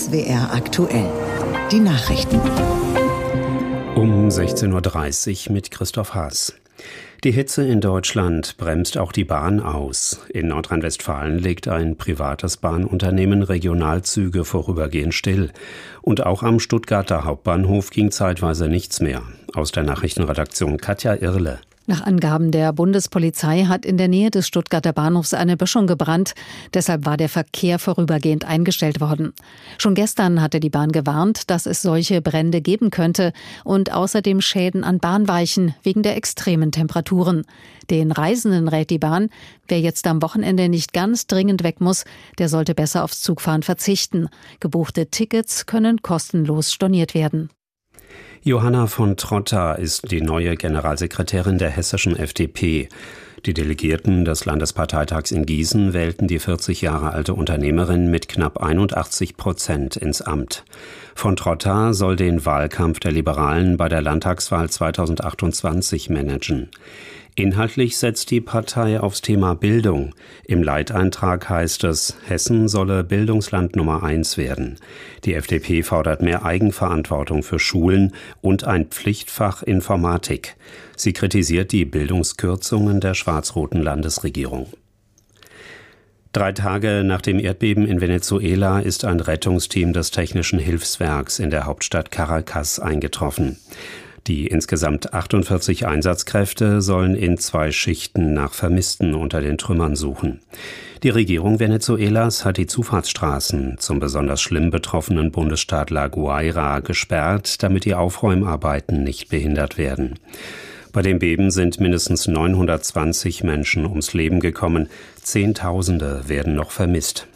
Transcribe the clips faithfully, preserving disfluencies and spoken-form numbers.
S W R aktuell. Die Nachrichten. Um sechzehn Uhr dreißig mit Christoph Haas. Die Hitze in Deutschland bremst auch die Bahn aus. In Nordrhein-Westfalen legt ein privates Bahnunternehmen Regionalzüge vorübergehend still. Und auch am Stuttgarter Hauptbahnhof ging zeitweise nichts mehr. Aus der Nachrichtenredaktion Katja Irle. Nach Angaben der Bundespolizei hat in der Nähe des Stuttgarter Bahnhofs eine Böschung gebrannt. Deshalb war der Verkehr vorübergehend eingestellt worden. Schon gestern hatte die Bahn gewarnt, dass es solche Brände geben könnte und außerdem Schäden an Bahnweichen wegen der extremen Temperaturen. Den Reisenden rät die Bahn, wer jetzt am Wochenende nicht ganz dringend weg muss, der sollte besser aufs Zugfahren verzichten. Gebuchte Tickets können kostenlos storniert werden. Johanna von Trotta ist die neue Generalsekretärin der hessischen F D P. Die Delegierten des Landesparteitags in Gießen wählten die vierzig Jahre alte Unternehmerin mit knapp einundachtzig Prozent ins Amt. Von Trotta soll den Wahlkampf der Liberalen bei der Landtagswahl zweitausendachtundzwanzig managen. Inhaltlich setzt die Partei aufs Thema Bildung. Im Leiteintrag heißt es, Hessen solle Bildungsland Nummer eins werden. Die F D P fordert mehr Eigenverantwortung für Schulen und ein Pflichtfach Informatik. Sie kritisiert die Bildungskürzungen der schwarz-roten Landesregierung. Drei Tage nach dem Erdbeben in Venezuela ist ein Rettungsteam des Technischen Hilfswerks in der Hauptstadt Caracas eingetroffen. Die insgesamt achtundvierzig Einsatzkräfte sollen in zwei Schichten nach Vermissten unter den Trümmern suchen. Die Regierung Venezuelas hat die Zufahrtsstraßen zum besonders schlimm betroffenen Bundesstaat La Guaira gesperrt, damit die Aufräumarbeiten nicht behindert werden. Bei dem Beben sind mindestens neunhundertzwanzig Menschen ums Leben gekommen. Zehntausende werden noch vermisst.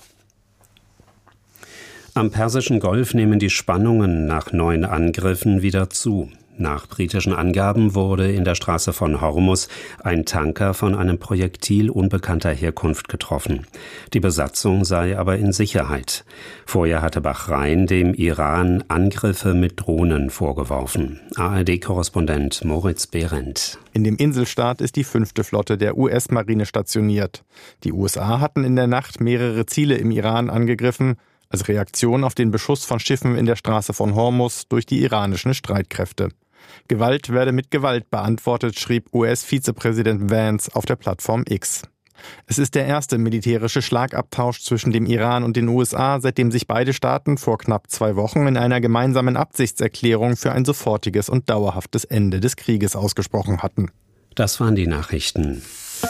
Am Persischen Golf nehmen die Spannungen nach neuen Angriffen wieder zu. Nach britischen Angaben wurde in der Straße von Hormuz ein Tanker von einem Projektil unbekannter Herkunft getroffen. Die Besatzung sei aber in Sicherheit. Vorher hatte Bahrain dem Iran Angriffe mit Drohnen vorgeworfen. A R D-Korrespondent Moritz Behrendt. In dem Inselstaat ist die fünfte Flotte der U S-Marine stationiert. Die U S A hatten in der Nacht mehrere Ziele im Iran angegriffen, als Reaktion auf den Beschuss von Schiffen in der Straße von Hormuz durch die iranischen Streitkräfte. Gewalt werde mit Gewalt beantwortet, schrieb U S-Vizepräsident Vance auf der Plattform X. Es ist der erste militärische Schlagabtausch zwischen dem Iran und den U S A, seitdem sich beide Staaten vor knapp zwei Wochen in einer gemeinsamen Absichtserklärung für ein sofortiges und dauerhaftes Ende des Krieges ausgesprochen hatten. Das waren die Nachrichten.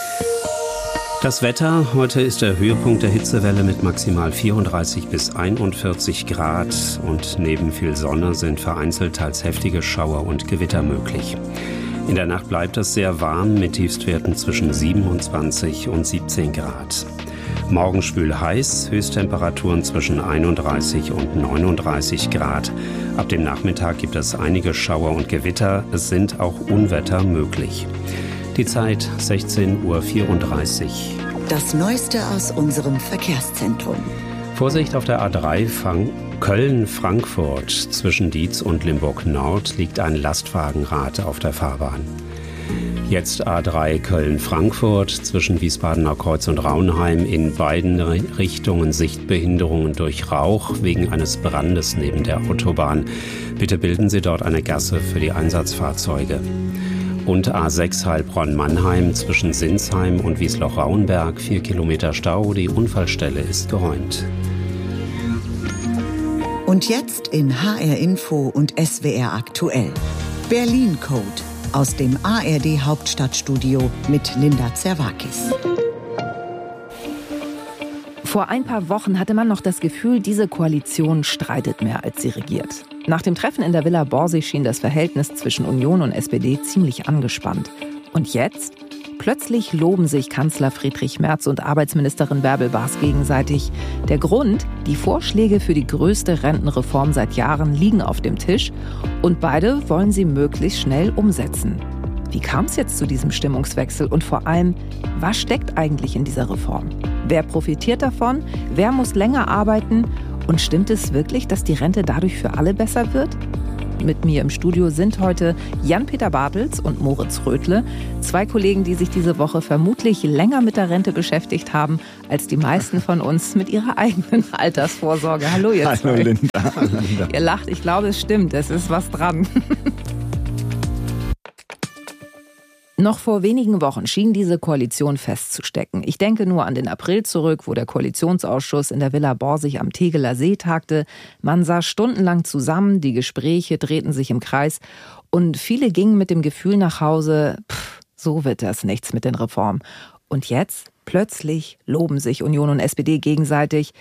Das Wetter, heute ist der Höhepunkt der Hitzewelle mit maximal vierunddreißig bis einundvierzig Grad und neben viel Sonne sind vereinzelt teils heftige Schauer und Gewitter möglich. In der Nacht bleibt es sehr warm mit Tiefstwerten zwischen siebenundzwanzig und siebzehn Grad. Morgen schwül heiß, Höchsttemperaturen zwischen einunddreißig und neununddreißig Grad. Ab dem Nachmittag gibt es einige Schauer und Gewitter, es sind auch Unwetter möglich. Die Zeit sechzehn Uhr vierunddreißig. Das Neueste aus unserem Verkehrszentrum. Vorsicht auf der A drei Köln-Frankfurt. Zwischen Dietz und Limburg-Nord liegt ein Lastwagenrad auf der Fahrbahn. Jetzt A drei Köln-Frankfurt zwischen Wiesbadener Kreuz und Raunheim. In beiden Richtungen Sichtbehinderungen durch Rauch wegen eines Brandes neben der Autobahn. Bitte bilden Sie dort eine Gasse für die Einsatzfahrzeuge. Und A sechs Heilbronn-Mannheim zwischen Sinsheim und Wiesloch-Rauenberg, vier Kilometer Stau, die Unfallstelle ist geräumt. Und jetzt in H R Info und S W R aktuell. Berlin Code aus dem A R D Hauptstadtstudio mit Linda Zerwakis. Vor ein paar Wochen hatte man noch das Gefühl, diese Koalition streitet mehr, als sie regiert. Nach dem Treffen in der Villa Borsig schien das Verhältnis zwischen Union und S P D ziemlich angespannt. Und jetzt? Plötzlich loben sich Kanzler Friedrich Merz und Arbeitsministerin Bärbel Baas gegenseitig. Der Grund? Die Vorschläge für die größte Rentenreform seit Jahren liegen auf dem Tisch und beide wollen sie möglichst schnell umsetzen. Wie kam es jetzt zu diesem Stimmungswechsel und vor allem, was steckt eigentlich in dieser Reform? Wer profitiert davon? Wer muss länger arbeiten? Und stimmt es wirklich, dass die Rente dadurch für alle besser wird? Mit mir im Studio sind heute Jan-Peter Bartels und Moritz Rödle, zwei Kollegen, die sich diese Woche vermutlich länger mit der Rente beschäftigt haben, als die meisten von uns mit ihrer eigenen Altersvorsorge. Hallo ihr zwei. Hallo Linda. Hallo Linda. Ihr lacht, ich glaube, es stimmt, es ist was dran. Noch vor wenigen Wochen schien diese Koalition festzustecken. Ich denke nur an den April zurück, wo der Koalitionsausschuss in der Villa Borsig am Tegeler See tagte. Man saß stundenlang zusammen, die Gespräche drehten sich im Kreis und viele gingen mit dem Gefühl nach Hause, pff, so wird das nichts mit den Reformen. Und jetzt, plötzlich, loben sich Union und S P D gegenseitig.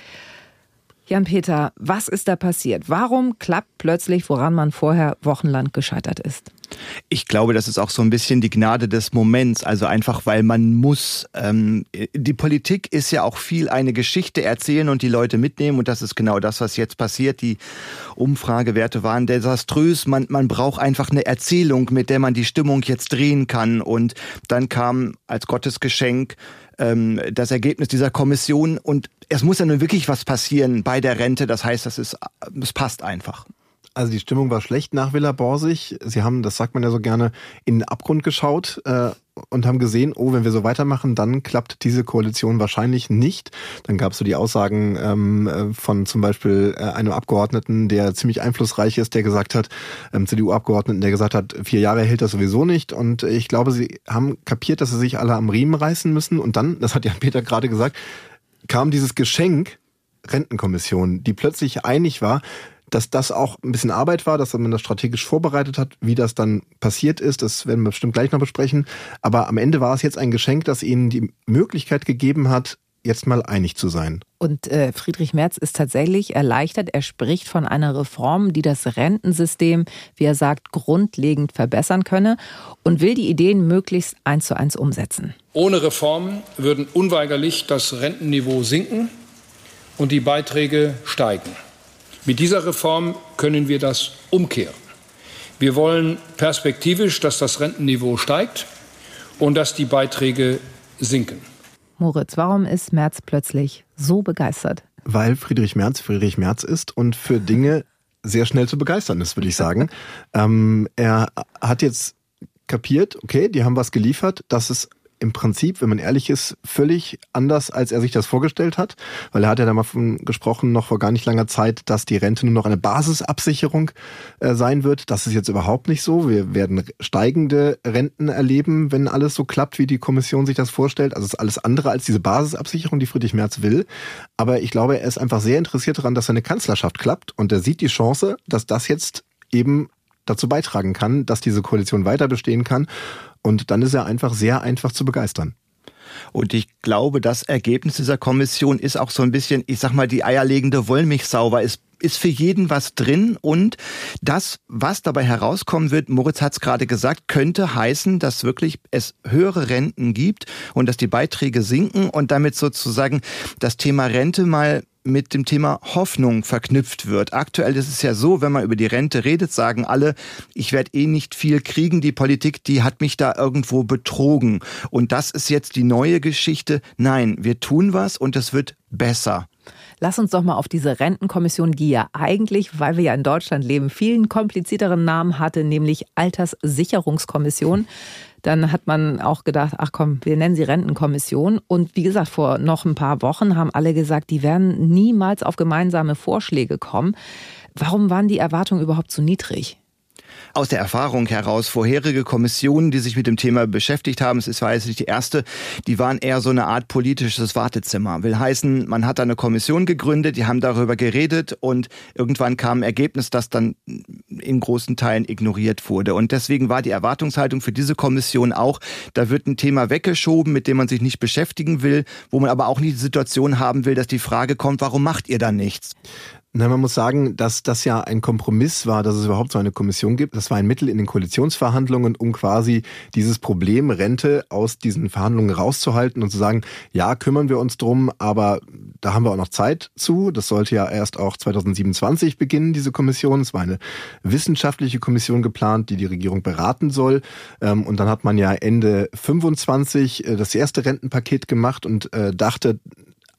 Jan-Peter, was ist da passiert? Warum klappt plötzlich, woran man vorher wochenlang gescheitert ist? Ich glaube, das ist auch so ein bisschen die Gnade des Moments, also einfach, weil man muss. Ähm, die Politik ist ja auch viel eine Geschichte erzählen und die Leute mitnehmen und das ist genau das, was jetzt passiert. Die Umfragewerte waren desaströs. Man, man braucht einfach eine Erzählung, mit der man die Stimmung jetzt drehen kann und dann kam als Gottesgeschenk ähm, das Ergebnis dieser Kommission und es muss ja nun wirklich was passieren bei der Rente. Das heißt, das ist, es passt einfach. Also die Stimmung war schlecht nach Villa Borsig. Sie haben, das sagt man ja so gerne, in den Abgrund geschaut äh, und haben gesehen, oh, wenn wir so weitermachen, dann klappt diese Koalition wahrscheinlich nicht. Dann gab es so die Aussagen ähm, von zum Beispiel äh, einem Abgeordneten, der ziemlich einflussreich ist, der gesagt hat, ähm, C D U-Abgeordneten, der gesagt hat, vier Jahre hält das sowieso nicht. Und ich glaube, sie haben kapiert, dass sie sich alle am Riemen reißen müssen. Und dann, das hat Jan-Peter gerade gesagt, kam dieses Geschenk Rentenkommission, die plötzlich einig war, dass das auch ein bisschen Arbeit war, dass man das strategisch vorbereitet hat. Wie das dann passiert ist, das werden wir bestimmt gleich noch besprechen. Aber am Ende war es jetzt ein Geschenk, das ihnen die Möglichkeit gegeben hat, jetzt mal einig zu sein. Und äh, Friedrich Merz ist tatsächlich erleichtert. Er spricht von einer Reform, die das Rentensystem, wie er sagt, grundlegend verbessern könne und will die Ideen möglichst eins zu eins umsetzen. Ohne Reformen würden unweigerlich das Rentenniveau sinken und die Beiträge steigen. Mit dieser Reform können wir das umkehren. Wir wollen perspektivisch, dass das Rentenniveau steigt und dass die Beiträge sinken. Moritz, warum ist Merz plötzlich so begeistert? Weil Friedrich Merz Friedrich Merz ist und für Dinge sehr schnell zu begeistern ist, würde ich sagen. ähm, er hat jetzt kapiert, okay, die haben was geliefert, das ist im Prinzip, wenn man ehrlich ist, völlig anders, als er sich das vorgestellt hat. Weil er hat ja da mal von gesprochen, noch vor gar nicht langer Zeit, dass die Rente nur noch eine Basisabsicherung äh, sein wird. Das ist jetzt überhaupt nicht so. Wir werden steigende Renten erleben, wenn alles so klappt, wie die Kommission sich das vorstellt. Also es ist alles andere als diese Basisabsicherung, die Friedrich Merz will. Aber ich glaube, er ist einfach sehr interessiert daran, dass seine Kanzlerschaft klappt. Und er sieht die Chance, dass das jetzt eben dazu beitragen kann, dass diese Koalition weiter bestehen kann. Und dann ist er einfach sehr einfach zu begeistern. Und ich glaube, das Ergebnis dieser Kommission ist auch so ein bisschen, ich sag mal, die eierlegende Wollmilchsau, weil es ist für jeden was drin und das, was dabei herauskommen wird, Moritz hat es gerade gesagt, könnte heißen, dass wirklich es höhere Renten gibt und dass die Beiträge sinken und damit sozusagen das Thema Rente mal mit dem Thema Hoffnung verknüpft wird. Aktuell ist es ja so, wenn man über die Rente redet, sagen alle, ich werde eh nicht viel kriegen, die Politik, die hat mich da irgendwo betrogen. Und das ist jetzt die neue Geschichte. Nein, wir tun was und es wird besser. Lass uns doch mal auf diese Rentenkommission, die ja eigentlich, weil wir ja in Deutschland leben, vielen komplizierteren Namen hatte, nämlich Alterssicherungskommission. Dann hat man auch gedacht, ach komm, wir nennen sie Rentenkommission. Und wie gesagt, vor noch ein paar Wochen haben alle gesagt, die werden niemals auf gemeinsame Vorschläge kommen. Warum waren die Erwartungen überhaupt so niedrig? Aus der Erfahrung heraus, vorherige Kommissionen, die sich mit dem Thema beschäftigt haben, es war jetzt nicht die erste, die waren eher so eine Art politisches Wartezimmer. Will heißen, man hat da eine Kommission gegründet, die haben darüber geredet und irgendwann kam ein Ergebnis, das dann in großen Teilen ignoriert wurde. Und deswegen war die Erwartungshaltung für diese Kommission auch, da wird ein Thema weggeschoben, mit dem man sich nicht beschäftigen will, wo man aber auch nicht die Situation haben will, dass die Frage kommt, warum macht ihr da nichts? Na, man muss sagen, dass das ja ein Kompromiss war, dass es überhaupt so eine Kommission gibt. Das war ein Mittel in den Koalitionsverhandlungen, um quasi dieses Problem Rente aus diesen Verhandlungen rauszuhalten und zu sagen, ja, kümmern wir uns drum, aber da haben wir auch noch Zeit zu. Das sollte ja erst auch zwanzig siebenundzwanzig beginnen, diese Kommission. Es war eine wissenschaftliche Kommission geplant, die die Regierung beraten soll. Und dann hat man ja Ende fünfundzwanzig das erste Rentenpaket gemacht und dachte,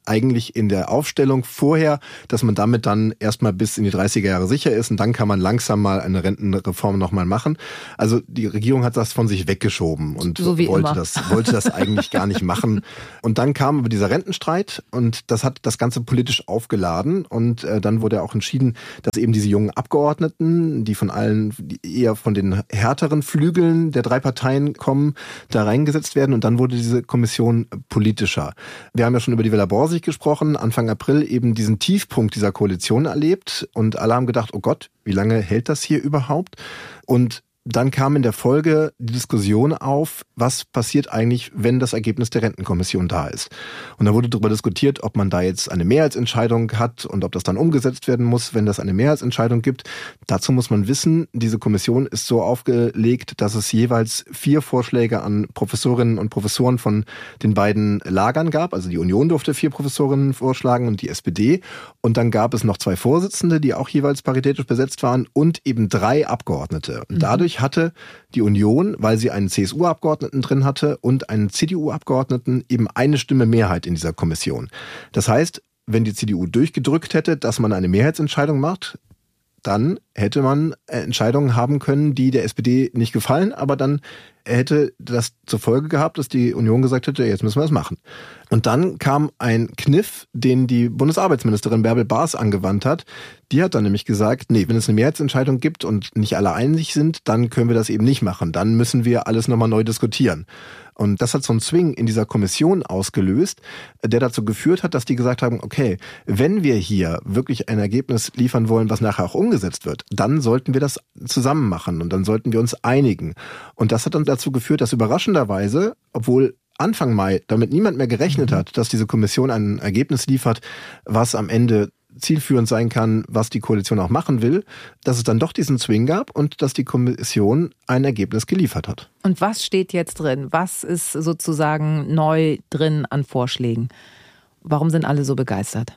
eigentlich in der Aufstellung vorher, dass man damit dann erstmal bis in die dreißiger Jahre sicher ist und dann kann man langsam mal eine Rentenreform nochmal machen. Also die Regierung hat das von sich weggeschoben und so wie wollte immer. das wollte das eigentlich gar nicht machen. Und dann kam aber dieser Rentenstreit und das hat das Ganze politisch aufgeladen und äh, dann wurde auch entschieden, dass eben diese jungen Abgeordneten, die von allen, die eher von den härteren Flügeln der drei Parteien kommen, da reingesetzt werden und dann wurde diese Kommission politischer. Wir haben ja schon über die Villa Borsig gesprochen, Anfang April eben diesen Tiefpunkt dieser Koalition erlebt und alle haben gedacht, oh Gott, wie lange hält das hier überhaupt? Und dann kam in der Folge die Diskussion auf, was passiert eigentlich, wenn das Ergebnis der Rentenkommission da ist. Und da wurde darüber diskutiert, ob man da jetzt eine Mehrheitsentscheidung hat und ob das dann umgesetzt werden muss, wenn das eine Mehrheitsentscheidung gibt. Dazu muss man wissen, diese Kommission ist so aufgelegt, dass es jeweils vier Vorschläge an Professorinnen und Professoren von den beiden Lagern gab. Also die Union durfte vier Professorinnen vorschlagen und die S P D. Und dann gab es noch zwei Vorsitzende, die auch jeweils paritätisch besetzt waren und eben drei Abgeordnete. Und dadurch hatte die Union, weil sie einen C S U-Abgeordneten drin hatte und einen C D U-Abgeordneten, eben eine Stimme Mehrheit in dieser Kommission. Das heißt, wenn die C D U durchgedrückt hätte, dass man eine Mehrheitsentscheidung macht, dann hätte man Entscheidungen haben können, die der S P D nicht gefallen, aber dann hätte das zur Folge gehabt, dass die Union gesagt hätte, jetzt müssen wir es machen. Und dann kam ein Kniff, den die Bundesarbeitsministerin Bärbel Baas angewandt hat. Die hat dann nämlich gesagt, nee, wenn es eine Mehrheitsentscheidung gibt und nicht alle einig sind, dann können wir das eben nicht machen. Dann müssen wir alles nochmal neu diskutieren. Und das hat so einen Zwing in dieser Kommission ausgelöst, der dazu geführt hat, dass die gesagt haben, okay, wenn wir hier wirklich ein Ergebnis liefern wollen, was nachher auch umgesetzt wird, dann sollten wir das zusammen machen und dann sollten wir uns einigen. Und das hat dann dazu geführt, dass überraschenderweise, obwohl Anfang Mai damit niemand mehr gerechnet hat, dass diese Kommission ein Ergebnis liefert, was am Ende zielführend sein kann, was die Koalition auch machen will, dass es dann doch diesen Zwing gab und dass die Kommission ein Ergebnis geliefert hat. Und was steht jetzt drin? Was ist sozusagen neu drin an Vorschlägen? Warum sind alle so begeistert?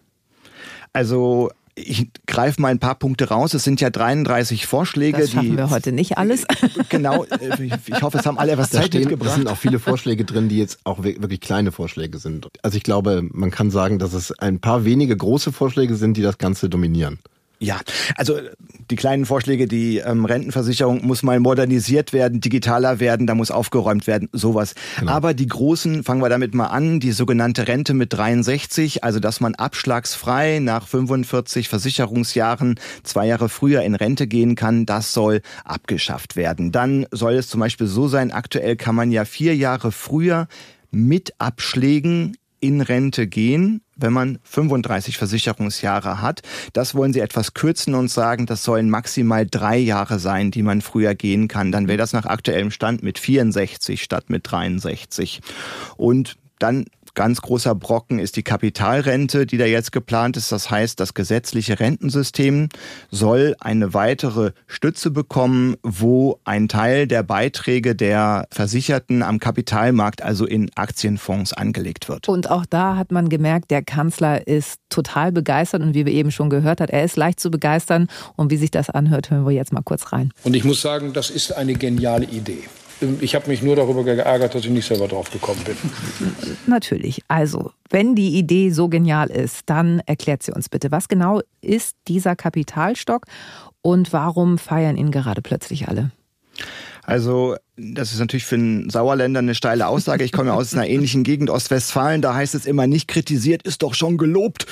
Also ich greife mal ein paar Punkte raus. Es sind ja dreiunddreißig Vorschläge. Das schaffen die, wir heute nicht alles. Genau. Ich hoffe, es haben alle etwas Da Zeit stehen, mitgebracht. Es sind auch viele Vorschläge drin, die jetzt auch wirklich kleine Vorschläge sind. Also ich glaube, man kann sagen, dass es ein paar wenige große Vorschläge sind, die das Ganze dominieren. Ja, also die kleinen Vorschläge, die ähm, Rentenversicherung muss mal modernisiert werden, digitaler werden, da muss aufgeräumt werden, sowas. Genau. Aber die großen, fangen wir damit mal an, die sogenannte Rente mit dreiundsechzig, also dass man abschlagsfrei nach fünfundvierzig Versicherungsjahren zwei Jahre früher in Rente gehen kann, das soll abgeschafft werden. Dann soll es zum Beispiel so sein, aktuell kann man ja vier Jahre früher mit Abschlägen in Rente gehen, wenn man fünfunddreißig Versicherungsjahre hat. Das wollen sie etwas kürzen und sagen, das sollen maximal drei Jahre sein, die man früher gehen kann. Dann wäre das nach aktuellem Stand mit vierundsechzig statt mit dreiundsechzig. Und dann ganz großer Brocken ist die Kapitalrente, die da jetzt geplant ist. Das heißt, das gesetzliche Rentensystem soll eine weitere Stütze bekommen, wo ein Teil der Beiträge der Versicherten am Kapitalmarkt, also in Aktienfonds, angelegt wird. Und auch da hat man gemerkt, der Kanzler ist total begeistert und wie wir eben schon gehört haben, er ist leicht zu begeistern. Und wie sich das anhört, hören wir jetzt mal kurz rein. Und ich muss sagen, das ist eine geniale Idee. Ich habe mich nur darüber geärgert, dass ich nicht selber drauf gekommen bin. Natürlich. Also, wenn die Idee so genial ist, dann erklärt sie uns bitte. Was genau ist dieser Kapitalstock und warum feiern ihn gerade plötzlich alle? Also, das ist natürlich für einen Sauerländer eine steile Aussage. Ich komme ja aus einer ähnlichen Gegend, Ostwestfalen. Da heißt es immer, nicht kritisiert, ist doch schon gelobt.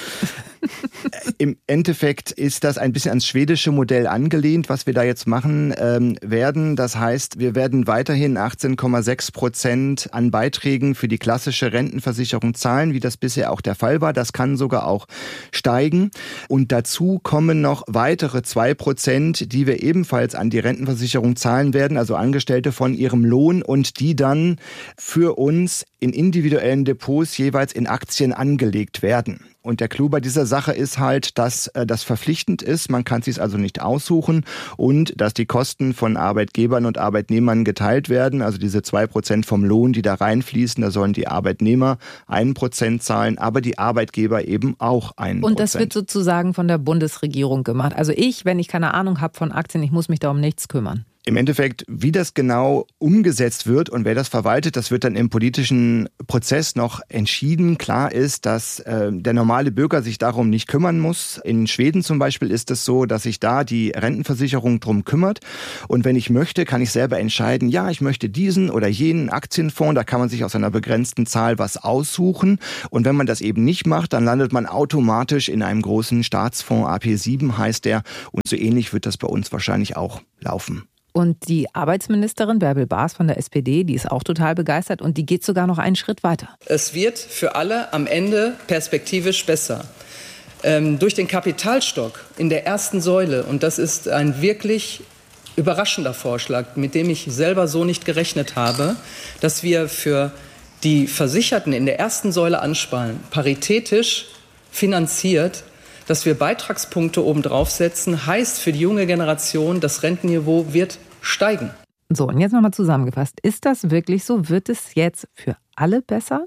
Im Endeffekt ist das ein bisschen ans schwedische Modell angelehnt, was wir da jetzt machen ähm, werden. Das heißt, wir werden weiterhin achtzehn Komma sechs Prozent an Beiträgen für die klassische Rentenversicherung zahlen, wie das bisher auch der Fall war. Das kann sogar auch steigen. Und dazu kommen noch weitere zwei Prozent, die wir ebenfalls an die Rentenversicherung zahlen werden, also Angestellte von ihrem Lohn und die dann für uns in individuellen Depots jeweils in Aktien angelegt werden. Und der Clou bei dieser Sache ist halt, dass äh, das verpflichtend ist, man kann es sich also nicht aussuchen und dass die Kosten von Arbeitgebern und Arbeitnehmern geteilt werden. Also diese zwei Prozent vom Lohn, die da reinfließen, da sollen die Arbeitnehmer ein Prozent zahlen, aber die Arbeitgeber eben auch ein Prozent. Und das wird sozusagen von der Bundesregierung gemacht. Also ich, wenn ich keine Ahnung habe von Aktien, ich muss mich da um nichts kümmern. Im Endeffekt, wie das genau umgesetzt wird und wer das verwaltet, das wird dann im politischen Prozess noch entschieden. Klar ist, dass äh, der normale Bürger sich darum nicht kümmern muss. In Schweden zum Beispiel ist es so, dass sich da die Rentenversicherung drum kümmert. Und wenn ich möchte, kann ich selber entscheiden, ja, ich möchte diesen oder jenen Aktienfonds. Da kann man sich aus einer begrenzten Zahl was aussuchen. Und wenn man das eben nicht macht, dann landet man automatisch in einem großen Staatsfonds. A P sieben heißt der. Und so ähnlich wird das bei uns wahrscheinlich auch laufen. Und die Arbeitsministerin Bärbel Baas von der S P D, die ist auch total begeistert und die geht sogar noch einen Schritt weiter. Es wird für alle am Ende perspektivisch besser. Ähm, durch den Kapitalstock in der ersten Säule, und das ist ein wirklich überraschender Vorschlag, mit dem ich selber so nicht gerechnet habe, dass wir für die Versicherten in der ersten Säule ansparen, paritätisch finanziert, dass wir Beitragspunkte obendrauf setzen, heißt für die junge Generation, das Rentenniveau wird steigen. So, und jetzt nochmal zusammengefasst. Ist das wirklich so? Wird es jetzt für alle besser?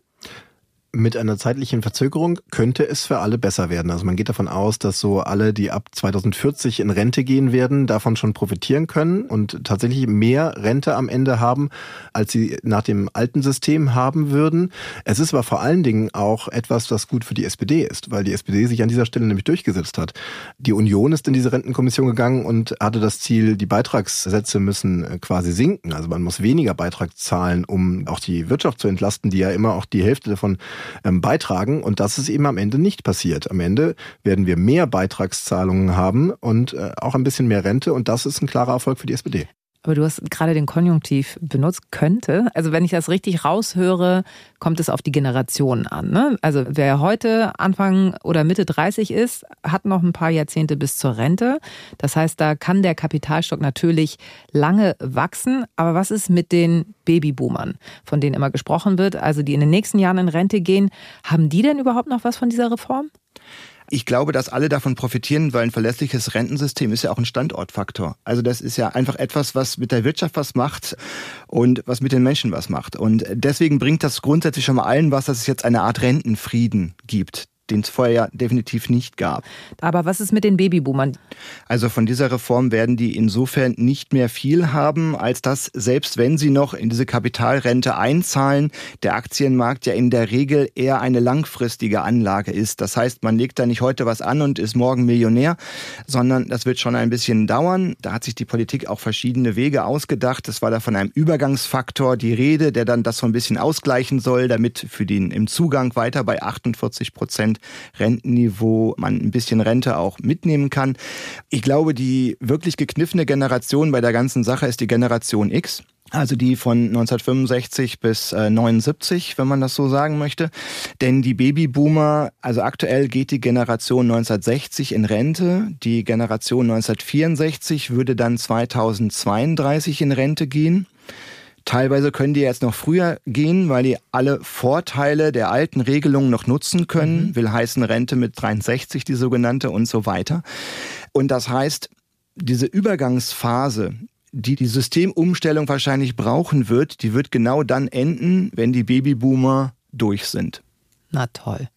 Mit einer zeitlichen Verzögerung könnte es für alle besser werden. Also man geht davon aus, dass so alle, die ab zweitausendvierzig in Rente gehen werden, davon schon profitieren können und tatsächlich mehr Rente am Ende haben, als sie nach dem alten System haben würden. Es ist aber vor allen Dingen auch etwas, was gut für die S P D ist, weil die S P D sich an dieser Stelle nämlich durchgesetzt hat. Die Union ist in diese Rentenkommission gegangen und hatte das Ziel, die Beitragssätze müssen quasi sinken. Also man muss weniger Beitrag zahlen, um auch die Wirtschaft zu entlasten, die ja immer auch die Hälfte davon beitragen, und das ist eben am Ende nicht passiert. Am Ende werden wir mehr Beitragszahlungen haben und auch ein bisschen mehr Rente, und das ist ein klarer Erfolg für die S P D. Aber du hast gerade den Konjunktiv benutzt, könnte. Also wenn ich das richtig raushöre, kommt es auf die Generation an, ne? Also wer heute Anfang oder Mitte dreißig ist, hat noch ein paar Jahrzehnte bis zur Rente. Das heißt, da kann der Kapitalstock natürlich lange wachsen. Aber was ist mit den Babyboomern, von denen immer gesprochen wird, also die in den nächsten Jahren in Rente gehen? Haben die denn überhaupt noch was von dieser Reform? Ich glaube, dass alle davon profitieren, weil ein verlässliches Rentensystem ist ja auch ein Standortfaktor. Also das ist ja einfach etwas, was mit der Wirtschaft was macht und was mit den Menschen was macht. Und deswegen bringt das grundsätzlich schon mal allen was, dass es jetzt eine Art Rentenfrieden gibt, den es vorher ja definitiv nicht gab. Aber was ist mit den Babyboomern? Also von dieser Reform werden die insofern nicht mehr viel haben, als dass, selbst wenn sie noch in diese Kapitalrente einzahlen, der Aktienmarkt ja in der Regel eher eine langfristige Anlage ist. Das heißt, man legt da nicht heute was an und ist morgen Millionär, sondern das wird schon ein bisschen dauern. Da hat sich die Politik auch verschiedene Wege ausgedacht. Es war da von einem Übergangsfaktor die Rede, der dann das so ein bisschen ausgleichen soll, damit für den im Zugang weiter bei achtundvierzig Prozent Rentenniveau man ein bisschen Rente auch mitnehmen kann. Ich glaube, die wirklich gekniffene Generation bei der ganzen Sache ist die Generation X. Also die von neunzehnhundertfünfundsechzig bis neunundsiebzig, wenn man das so sagen möchte. Denn die Babyboomer, also aktuell geht die Generation neunzehnhundertsechzig in Rente. Die Generation neunzehnhundertvierundsechzig würde dann zweitausendzweiunddreißig in Rente gehen. Teilweise können die jetzt noch früher gehen, weil die alle Vorteile der alten Regelungen noch nutzen können. Mhm. Will heißen Rente mit dreiundsechzig, die sogenannte, und so weiter. Und das heißt, diese Übergangsphase, die die Systemumstellung wahrscheinlich brauchen wird, die wird genau dann enden, wenn die Babyboomer durch sind. Na toll.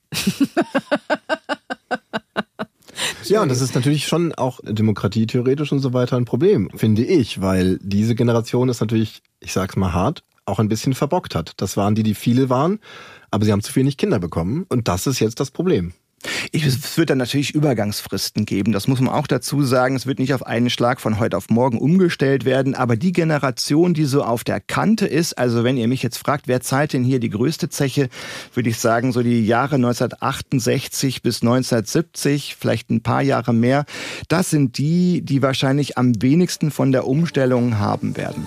Ja, und das ist natürlich schon auch demokratietheoretisch und so weiter ein Problem, finde ich, weil diese Generation ist natürlich, ich sag's mal hart, auch ein bisschen verbockt hat. Das waren die, die viele waren, aber sie haben zu wenig Kinder bekommen, und das ist jetzt das Problem. Ich, es wird dann natürlich Übergangsfristen geben, das muss man auch dazu sagen. Es wird nicht auf einen Schlag von heute auf morgen umgestellt werden, aber die Generation, die so auf der Kante ist, also wenn ihr mich jetzt fragt, wer zahlt denn hier die größte Zeche, würde ich sagen, so die Jahre neunzehnhundertachtundsechzig bis neunzehnhundertsiebzig, vielleicht ein paar Jahre mehr, das sind die, die wahrscheinlich am wenigsten von der Umstellung haben werden.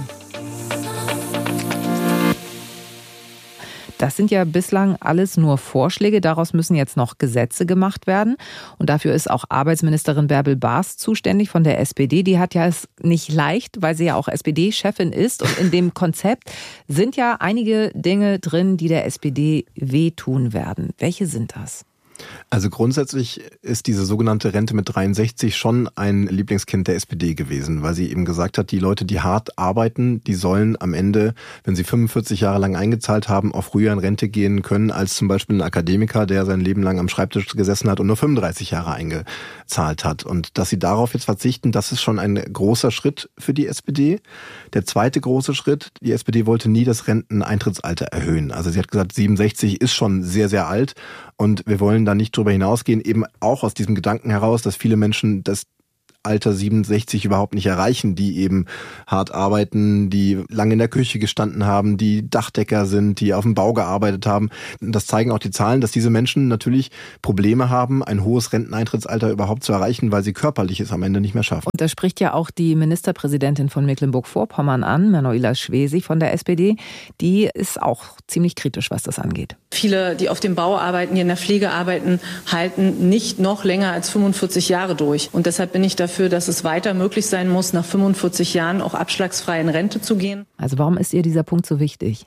Das sind ja bislang alles nur Vorschläge. Daraus müssen jetzt noch Gesetze gemacht werden. Und dafür ist auch Arbeitsministerin Bärbel Baas zuständig von der S P D. Die hat ja es nicht leicht, weil sie ja auch S P D-Chefin ist. Und in dem Konzept sind ja einige Dinge drin, die der S P D wehtun werden. Welche sind das? Also grundsätzlich ist diese sogenannte Rente mit dreiundsechzig schon ein Lieblingskind der S P D gewesen, weil sie eben gesagt hat, die Leute, die hart arbeiten, die sollen am Ende, wenn sie fünfundvierzig Jahre lang eingezahlt haben, auch früher in Rente gehen können als zum Beispiel ein Akademiker, der sein Leben lang am Schreibtisch gesessen hat und nur fünfunddreißig Jahre eingezahlt hat. Und dass sie darauf jetzt verzichten, das ist schon ein großer Schritt für die S P D. Der zweite große Schritt, die S P D wollte nie das Renteneintrittsalter erhöhen. Also sie hat gesagt, siebenundsechzig ist schon sehr, sehr alt. Und wir wollen da nicht drüber hinausgehen, eben auch aus diesem Gedanken heraus, dass viele Menschen das Alter siebenundsechzig überhaupt nicht erreichen, die eben hart arbeiten, die lange in der Küche gestanden haben, die Dachdecker sind, die auf dem Bau gearbeitet haben. Das zeigen auch die Zahlen, dass diese Menschen natürlich Probleme haben, ein hohes Renteneintrittsalter überhaupt zu erreichen, weil sie körperlich es am Ende nicht mehr schaffen. Und da spricht ja auch die Ministerpräsidentin von Mecklenburg-Vorpommern an, Manuela Schwesig von der S P D. Die ist auch ziemlich kritisch, was das angeht. Viele, die auf dem Bau arbeiten, die in der Pflege arbeiten, halten nicht noch länger als fünfundvierzig Jahre durch. Und deshalb bin ich dafür, dass es weiter möglich sein muss, nach fünfundvierzig Jahren auch abschlagsfrei in Rente zu gehen. Also warum ist ihr dieser Punkt so wichtig?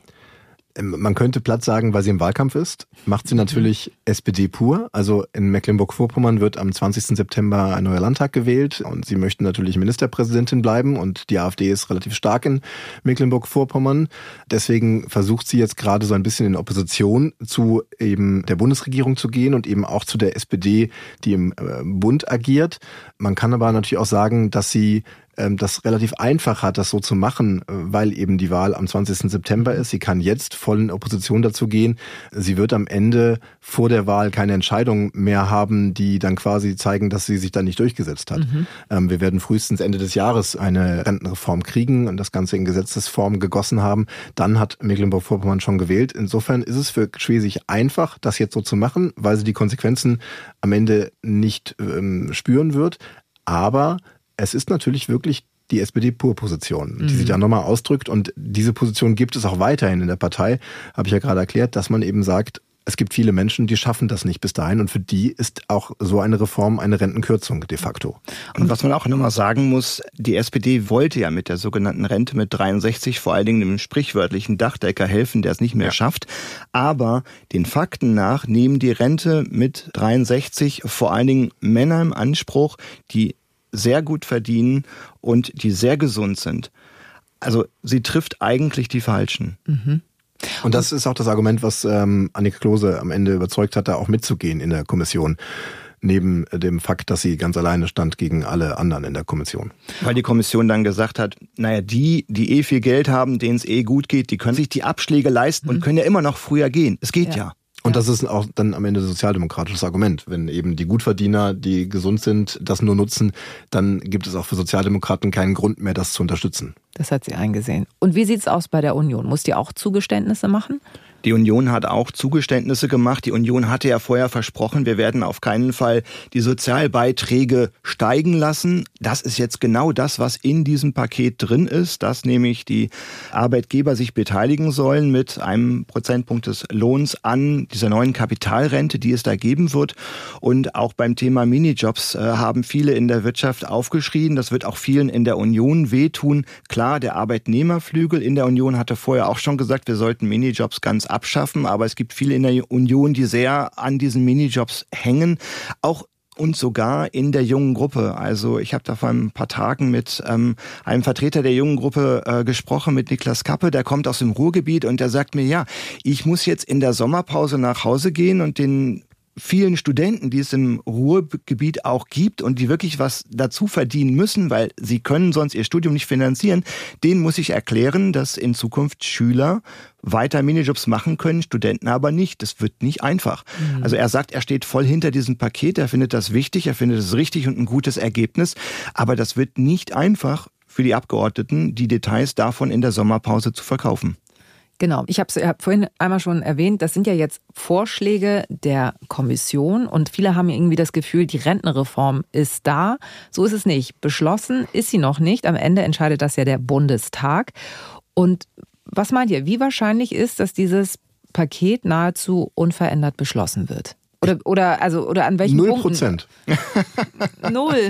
Man könnte platt sagen, weil sie im Wahlkampf ist, macht sie natürlich S P D pur. Also in Mecklenburg-Vorpommern wird am zwanzigsten September ein neuer Landtag gewählt und sie möchten natürlich Ministerpräsidentin bleiben und die AfD ist relativ stark in Mecklenburg-Vorpommern. Deswegen versucht sie jetzt gerade so ein bisschen in Opposition zu eben der Bundesregierung zu gehen und eben auch zu der S P D, die im Bund agiert. Man kann aber natürlich auch sagen, dass sie das relativ einfach hat, das so zu machen, weil eben die Wahl am zwanzigsten September ist. Sie kann jetzt voll in Opposition dazu gehen. Sie wird am Ende vor der Wahl keine Entscheidung mehr haben, die dann quasi zeigen, dass sie sich da nicht durchgesetzt hat. Mhm. Wir werden frühestens Ende des Jahres eine Rentenreform kriegen und das Ganze in Gesetzesform gegossen haben. Dann hat Mecklenburg-Vorpommern schon gewählt. Insofern ist es für Schwesig einfach, das jetzt so zu machen, weil sie die Konsequenzen am Ende nicht ähm, spüren wird. Aber es ist natürlich wirklich die S P D-Pur-Position, die mhm. sich da nochmal ausdrückt. Und diese Position gibt es auch weiterhin in der Partei, habe ich ja gerade erklärt, dass man eben sagt, es gibt viele Menschen, die schaffen das nicht bis dahin. Und für die ist auch so eine Reform eine Rentenkürzung de facto. Und was man auch nochmal sagen muss, die S P D wollte ja mit der sogenannten Rente mit dreiundsechzig vor allen Dingen dem sprichwörtlichen Dachdecker helfen, der es nicht mehr ja. schafft. Aber den Fakten nach nehmen die Rente mit dreiundsechzig vor allen Dingen Männer im Anspruch, die sehr gut verdienen und die sehr gesund sind. Also sie trifft eigentlich die Falschen. Mhm. Und das ist auch das Argument, was ähm, Annika Klose am Ende überzeugt hat, da auch mitzugehen in der Kommission. Neben dem Fakt, dass sie ganz alleine stand gegen alle anderen in der Kommission. Weil die Kommission dann gesagt hat, naja, die, die eh viel Geld haben, denen es eh gut geht, die können sich die Abschläge leisten mhm. und können ja immer noch früher gehen. Es geht ja. ja. Und das ist auch dann am Ende ein sozialdemokratisches Argument. Wenn eben die Gutverdiener, die gesund sind, das nur nutzen, dann gibt es auch für Sozialdemokraten keinen Grund mehr, das zu unterstützen. Das hat sie eingesehen. Und wie sieht's aus bei der Union? Muss die auch Zugeständnisse machen? Die Union hat auch Zugeständnisse gemacht. Die Union hatte ja vorher versprochen, wir werden auf keinen Fall die Sozialbeiträge steigen lassen. Das ist jetzt genau das, was in diesem Paket drin ist, dass nämlich die Arbeitgeber sich beteiligen sollen mit einem Prozentpunkt des Lohns an dieser neuen Kapitalrente, die es da geben wird. Und auch beim Thema Minijobs äh, haben viele in der Wirtschaft aufgeschrien. Das wird auch vielen in der Union wehtun. Klar, der Arbeitnehmerflügel in der Union hatte vorher auch schon gesagt, wir sollten Minijobs ganz abschaffen, aber es gibt viele in der Union, die sehr an diesen Minijobs hängen, auch und sogar in der jungen Gruppe. Also ich habe da vor ein paar Tagen mit ähm, einem Vertreter der jungen Gruppe äh, gesprochen, mit Niklas Kappe, der kommt aus dem Ruhrgebiet und der sagt mir, ja, ich muss jetzt in der Sommerpause nach Hause gehen und den vielen Studenten, die es im Ruhrgebiet auch gibt und die wirklich was dazu verdienen müssen, weil sie können sonst ihr Studium nicht finanzieren, denen muss ich erklären, dass in Zukunft Schüler weiter Minijobs machen können, Studenten aber nicht. Das wird nicht einfach. Mhm. Also er sagt, er steht voll hinter diesem Paket, er findet das wichtig, er findet es richtig und ein gutes Ergebnis, aber das wird nicht einfach für die Abgeordneten, die Details davon in der Sommerpause zu verkaufen. Genau, ich habe es hab vorhin einmal schon erwähnt, das sind ja jetzt Vorschläge der Kommission und viele haben irgendwie das Gefühl, die Rentenreform ist da. So ist es nicht. Beschlossen ist sie noch nicht. Am Ende entscheidet das ja der Bundestag. Und was meint ihr, wie wahrscheinlich ist, dass dieses Paket nahezu unverändert beschlossen wird? Oder, oder, also, oder an welchen Null Punkten? Prozent. Null.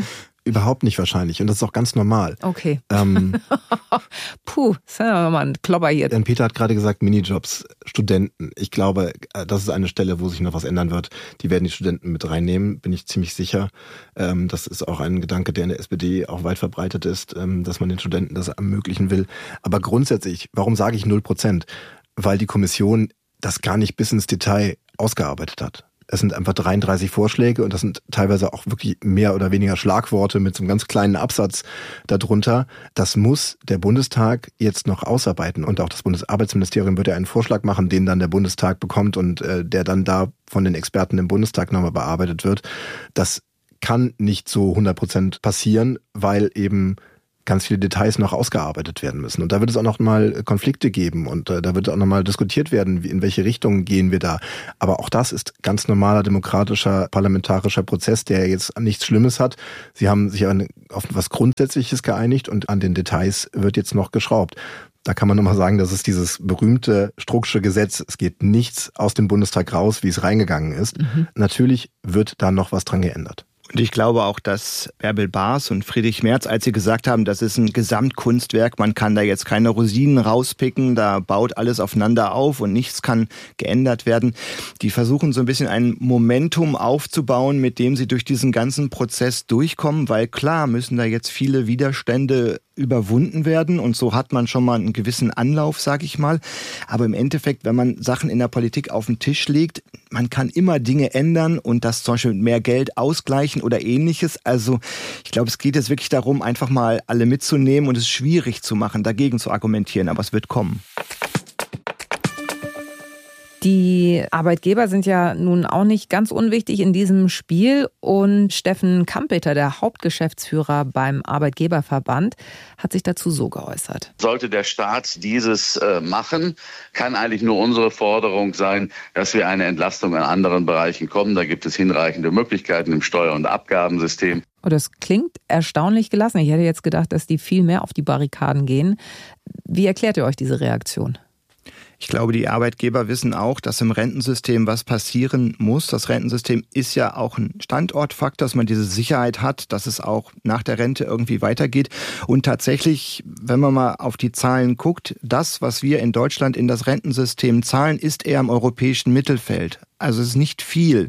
überhaupt nicht wahrscheinlich und das ist auch ganz normal. Okay. Ähm, Puh, das ist ja mal ein Klopper hier. Jan Peter hat gerade gesagt, Minijobs, Studenten. Ich glaube, das ist eine Stelle, wo sich noch was ändern wird. Die werden die Studenten mit reinnehmen, bin ich ziemlich sicher. Ähm, das ist auch ein Gedanke, der in der S P D auch weit verbreitet ist, ähm, dass man den Studenten das ermöglichen will. Aber grundsätzlich, warum sage ich null Prozent? Weil die Kommission das gar nicht bis ins Detail ausgearbeitet hat. Es sind einfach dreiunddreißig Vorschläge und das sind teilweise auch wirklich mehr oder weniger Schlagworte mit so einem ganz kleinen Absatz darunter. Das muss der Bundestag jetzt noch ausarbeiten und auch das Bundesarbeitsministerium wird ja einen Vorschlag machen, den dann der Bundestag bekommt und äh, der dann da von den Experten im Bundestag nochmal bearbeitet wird. Das kann nicht so hundert Prozent passieren, weil eben ganz viele Details noch ausgearbeitet werden müssen. Und da wird es auch noch mal Konflikte geben und äh, da wird auch noch mal diskutiert werden, wie, in welche Richtung gehen wir da. Aber auch das ist ganz normaler demokratischer, parlamentarischer Prozess, der jetzt nichts Schlimmes hat. Sie haben sich an, auf etwas Grundsätzliches geeinigt und an den Details wird jetzt noch geschraubt. Da kann man nochmal sagen, das ist dieses berühmte Strucksche Gesetz. Es geht nichts aus dem Bundestag raus, wie es reingegangen ist. Mhm. Natürlich wird da noch was dran geändert. Und ich glaube auch, dass Bärbel Baas und Friedrich Merz, als sie gesagt haben, das ist ein Gesamtkunstwerk, man kann da jetzt keine Rosinen rauspicken, da baut alles aufeinander auf und nichts kann geändert werden. Die versuchen so ein bisschen ein Momentum aufzubauen, mit dem sie durch diesen ganzen Prozess durchkommen, weil klar müssen da jetzt viele Widerstände überwunden werden und so hat man schon mal einen gewissen Anlauf, sag ich mal. Aber im Endeffekt, wenn man Sachen in der Politik auf den Tisch legt, man kann immer Dinge ändern und das zum Beispiel mit mehr Geld ausgleichen oder ähnliches. Also ich glaube, es geht jetzt wirklich darum, einfach mal alle mitzunehmen und es schwierig zu machen, dagegen zu argumentieren, aber es wird kommen. Die Arbeitgeber sind ja nun auch nicht ganz unwichtig in diesem Spiel und Steffen Kampeter, der Hauptgeschäftsführer beim Arbeitgeberverband, hat sich dazu so geäußert. Sollte der Staat dieses äh, machen, kann eigentlich nur unsere Forderung sein, dass wir eine Entlastung in anderen Bereichen kommen. Da gibt es hinreichende Möglichkeiten im Steuer- und Abgabensystem. Und das klingt erstaunlich gelassen. Ich hätte jetzt gedacht, dass die viel mehr auf die Barrikaden gehen. Wie erklärt ihr euch diese Reaktion? Ich glaube, die Arbeitgeber wissen auch, dass im Rentensystem was passieren muss. Das Rentensystem ist ja auch ein Standortfaktor, dass man diese Sicherheit hat, dass es auch nach der Rente irgendwie weitergeht. Und tatsächlich, wenn man mal auf die Zahlen guckt, das, was wir in Deutschland in das Rentensystem zahlen, ist eher im europäischen Mittelfeld. Also es ist nicht viel.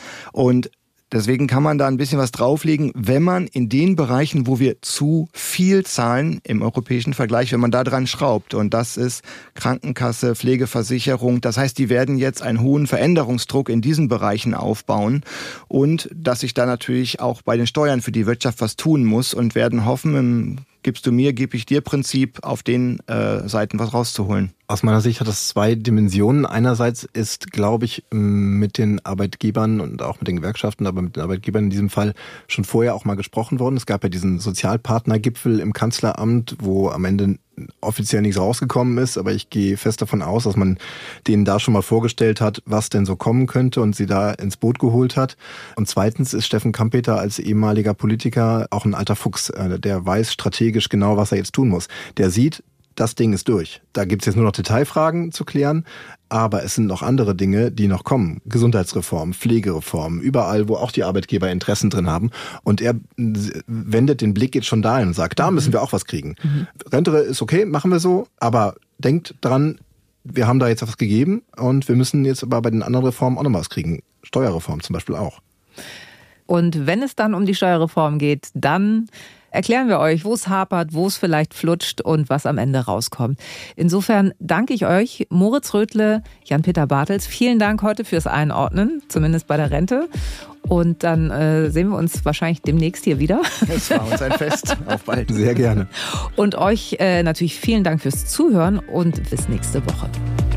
Und deswegen kann man da ein bisschen was drauflegen, wenn man in den Bereichen, wo wir zu viel zahlen im europäischen Vergleich, wenn man da dran schraubt. Und das ist Krankenkasse, Pflegeversicherung. Das heißt, die werden jetzt einen hohen Veränderungsdruck in diesen Bereichen aufbauen. Und dass sich da natürlich auch bei den Steuern für die Wirtschaft was tun muss und werden hoffen, im Gibst du mir, gebe ich dir Prinzip, auf den äh, Seiten was rauszuholen. Aus meiner Sicht hat das zwei Dimensionen. Einerseits ist, glaube ich, mit den Arbeitgebern und auch mit den Gewerkschaften, aber mit den Arbeitgebern in diesem Fall schon vorher auch mal gesprochen worden. Es gab ja diesen Sozialpartnergipfel im Kanzleramt, wo am Ende offiziell nichts rausgekommen ist, aber ich gehe fest davon aus, dass man denen da schon mal vorgestellt hat, was denn so kommen könnte und sie da ins Boot geholt hat. Und zweitens ist Steffen Kampeter als ehemaliger Politiker auch ein alter Fuchs, der weiß strategisch genau, was er jetzt tun muss. Der sieht, das Ding ist durch. Da gibt es jetzt nur noch Detailfragen zu klären, aber es sind noch andere Dinge, die noch kommen. Gesundheitsreform, Pflegereform, überall, wo auch die Arbeitgeber Interessen drin haben. Und er wendet den Blick jetzt schon dahin und sagt, da müssen wir auch was kriegen. Mhm. Rente ist okay, machen wir so, aber denkt dran, wir haben da jetzt was gegeben und wir müssen jetzt aber bei den anderen Reformen auch noch was kriegen. Steuerreform zum Beispiel auch. Und wenn es dann um die Steuerreform geht, dann erklären wir euch, wo es hapert, wo es vielleicht flutscht und was am Ende rauskommt. Insofern danke ich euch, Moritz Rödle, Jan-Peter Bartels. Vielen Dank heute fürs Einordnen, zumindest bei der Rente. Und dann äh, sehen wir uns wahrscheinlich demnächst hier wieder. Es war uns ein Fest. Auf bald. Sehr gerne. Und euch äh, natürlich vielen Dank fürs Zuhören und bis nächste Woche.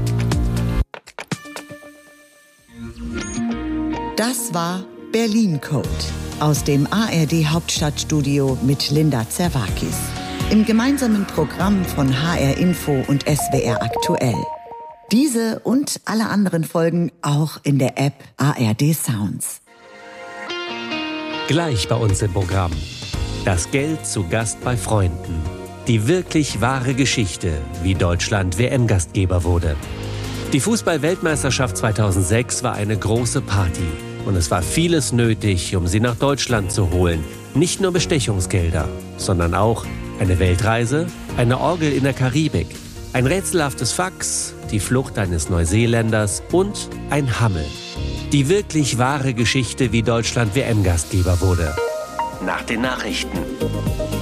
Das war Berlin Code aus dem A R D Hauptstadtstudio mit Linda Zerwakis. Im gemeinsamen Programm von H R Info und S W R Aktuell. Diese und alle anderen Folgen auch in der App A R D Sounds. Gleich bei uns im Programm. Das Geld zu Gast bei Freunden. Die wirklich wahre Geschichte, wie Deutschland W M-Gastgeber wurde. Die Fußball-Weltmeisterschaft zweitausendsechs war eine große Party. Und es war vieles nötig, um sie nach Deutschland zu holen. Nicht nur Bestechungsgelder, sondern auch eine Weltreise, eine Orgel in der Karibik, ein rätselhaftes Fax, die Flucht eines Neuseeländers und ein Hammel. Die wirklich wahre Geschichte, wie Deutschland W M-Gastgeber wurde. Nach den Nachrichten.